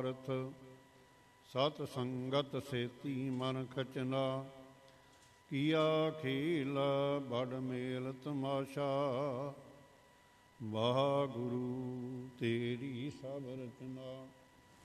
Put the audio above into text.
ਪਦਾਰਥ, ਸਤ ਸੰਗਤ ਸੇਤੀ ਮਨ ਖਚਨਾ। ਕੀਆ ਖੇਲ ਬੜ ਮੇਲ ਤਮਾਸ਼ਾ, ਵਾਹਿਗੁਰੂ ਤੇਰੀ ਸਭ ਰਚਨਾ।